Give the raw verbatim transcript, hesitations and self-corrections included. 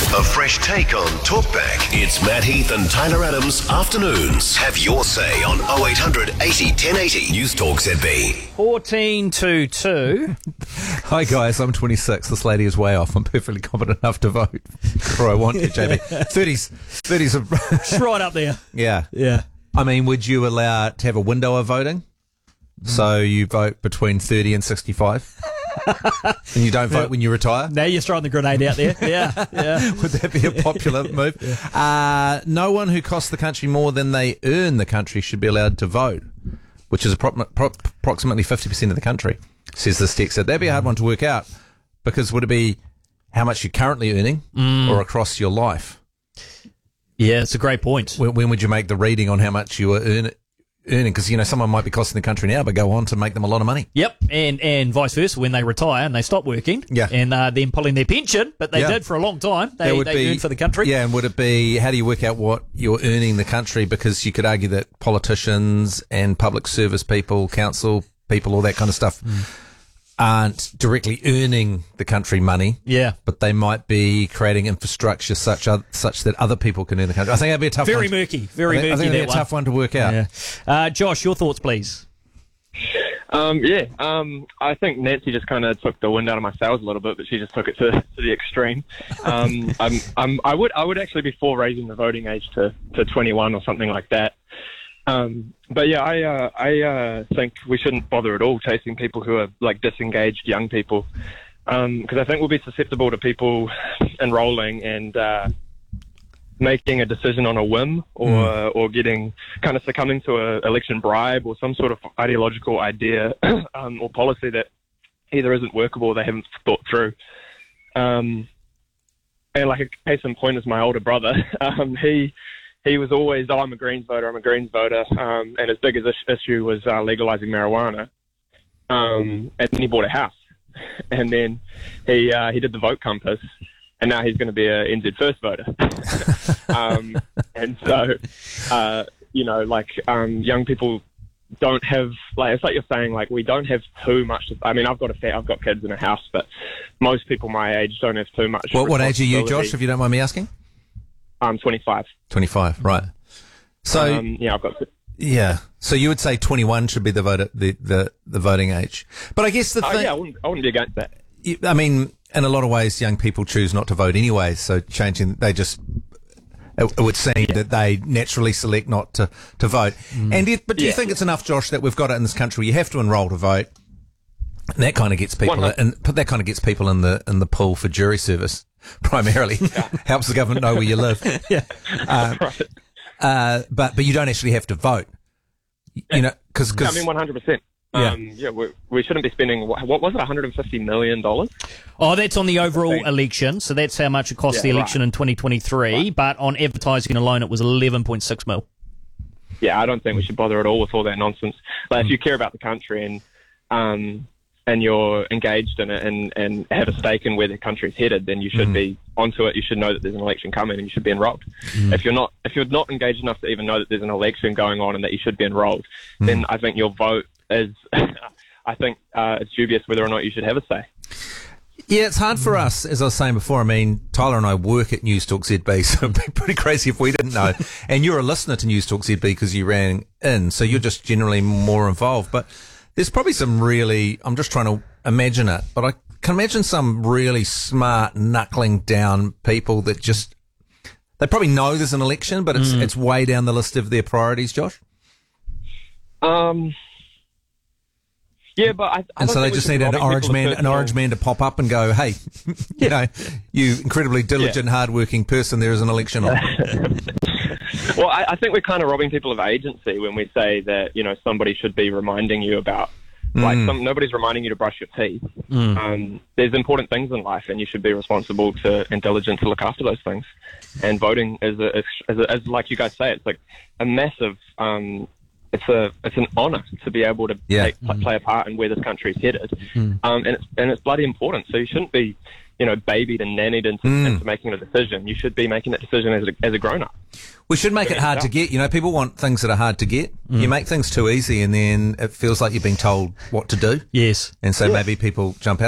A fresh take on Talkback. It's Matt Heath and Tyler Adams afternoons. Have your say on oh eight hundred eighty ten eighty. News Talk Z B. fourteen to two. Hi guys, I'm twenty-six. This lady is way off. I'm perfectly competent enough to vote. Or I want to, J B. thirties, thirties of... It's right up there. Yeah. Yeah. I mean, would you allow to have a window of voting? So you vote between thirty and sixty-five? And you don't vote Yeah. when you retire? Now you're throwing the grenade out there. Yeah, yeah. Would that be a popular move? Uh, no one who costs the country more than they earn the country should be allowed to vote, which is appro- pro- approximately fifty percent of the country, says this text. So that'd be a hard one to work out, because would it be how much you're currently earning Mm. or across your life? Yeah, it's a great point. When, when would you make the reading on how much you are earn, earning? Because, you know, someone might be costing the country now, but go on to make them a lot of money. Yep, and and vice versa when they retire and they stop working, Yeah. and uh, then pulling their pension, but they Yeah. did for a long time. They There would they be- earned for the country. Yeah, and would it be, how do you work out what you're earning the country? Because you could argue that politicians and public service people, council people, all that kind of stuff aren't directly earning the country money, Yeah. but they might be creating infrastructure such uh, such that other people can earn the country. I think that'd be a tough Very one. murky, very I think, I murky think that'd that be a one. tough one to work out. Yeah. Uh, Josh, your thoughts, please. Um, yeah, um, I think Nancy just kind of took the wind out of my sails a little bit, but she just took it to, to the extreme. Um, I'm, I'm, I would, I would actually be for raising the voting age to, to twenty-one or something like that. Um, but yeah, I, uh, I uh, think we shouldn't bother at all chasing people who are like disengaged young people, because I think we'll be susceptible to people enrolling and uh, making a decision on a whim, or Mm. or getting kind of succumbing to an election bribe or some sort of ideological idea um, or policy that either isn't workable or they haven't thought through. Um, and like a case in point is my older brother. Um, he he was always, oh, I'm a Greens voter, I'm a Greens voter, um, and his biggest is- issue was uh, legalizing marijuana. Um, and then he bought a house, and then he uh, he did the vote compass. And now he's going to be a N Z First voter. um, and so, uh, you know, like um, young people don't have, like, it's like you're saying, like, we don't have too much. To, I mean, I've got a fa- I've got kids in a house, but most people my age don't have too much. What, what age are you, responsibility. Josh, if you don't mind me asking? I'm twenty-five. twenty-five, right. So, um, yeah, I've got. yeah. So you would say twenty-one should be the voter, the, the, the voting age. But I guess the Oh thing, yeah, I wouldn't, I wouldn't be against that. you- I mean, in a lot of ways, young people choose not to vote anyway. So changing, they just, it, it would seem that they naturally select not to, to vote. And yet, but do you Yeah. think it's enough, Josh, that we've got it in this country? You have to enrol to vote. And that kind of gets people, one hundred and but that kind of gets people in the in the pool for jury service, primarily. Helps the government know where you live. Yeah. Uh, Right. uh, but but you don't actually have to vote. You know, because Yeah, I mean, one hundred percent. Yeah. Um, yeah, we, we shouldn't be spending, what, what was it, one hundred fifty million dollars? Oh, that's on the overall Thanks. election, so that's how much it cost Yeah, the election right. in twenty twenty-three. Right. But on advertising alone, it was eleven point six mil. Yeah, I don't think we should bother at all with all that nonsense. Like, if you care about the country and um, and you're engaged in it and, and have a stake in where the country's headed, then you should Mm. be onto it. You should know that there's an election coming and you should be enrolled. If you're not if you're not engaged enough to even know that there's an election going on and that you should be enrolled, then I think your vote is. I think uh, it's dubious whether or not you should have a say. yeah, it's hard for us, as I was saying before. I mean, Tyler and I work at News Talk Z B, so it'd be pretty crazy if we didn't know. And you're a listener to News Talk Z B because you ran in, so you're just generally more involved. But there's probably some really, I'm just trying to imagine it, but I can imagine some really smart, knuckling down people that just, they probably know there's an election, but it's it's way down the list of their priorities, Josh. Um. Yeah, but I, I And don't so they think we just should need be an robbing orange people of man, an personal- orange man to pop up and go, hey, you know, you incredibly diligent, hardworking person, there is an election on. Well, I, I think we're kind of robbing people of agency when we say that, you know, somebody should be reminding you about, like, Mm. some, nobody's reminding you to brush your teeth. Um, there's important things in life, and you should be responsible to and diligent to look after those things. And voting is, a, is, is, a, is like you guys say, it's like a massive. Um, it's a it's an honour to be able to Yeah. take, pl- play a part in where this country's headed, um, and it's and it's bloody important. So you shouldn't be, you know, babied and nannied into, Mm. into making a decision. You should be making that decision as a, as a grown up. We should make it hard to get. You know, people want things that are hard to get. You make things too easy and then it feels like you're being told what to do. Yes. And so maybe people jump out.